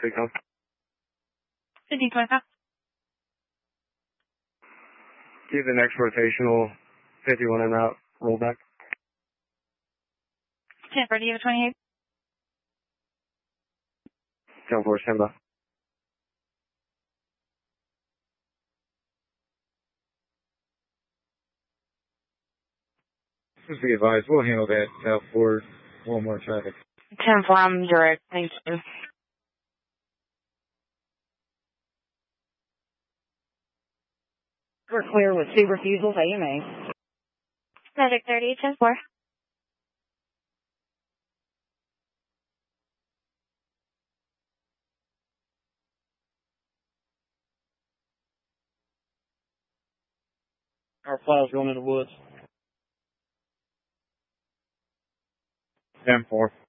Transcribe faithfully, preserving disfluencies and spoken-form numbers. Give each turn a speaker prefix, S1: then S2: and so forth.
S1: Take on.
S2: fifteen twenty-five.
S1: Give the next rotational fifty-one en route. Roll back.
S2: ten four, do you have a twenty-eight?
S1: ten four, stand by.
S3: Just be advised, we'll handle that south forward. One more traffic.
S2: ten four, I'm direct. Thank you.
S4: We're clear with two refusals, A M A.
S2: Magic thirty, ten four.
S5: Our file's going in the woods.
S3: ten four.